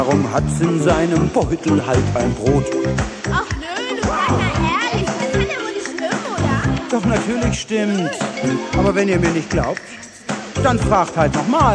Warum hat's in seinem Beutel halt ein Brot? Ach nö, du sag mal ehrlich, das kann ja wohl nicht stimmen, oder? Doch natürlich stimmt. Aber wenn ihr mir nicht glaubt, dann fragt halt nochmal.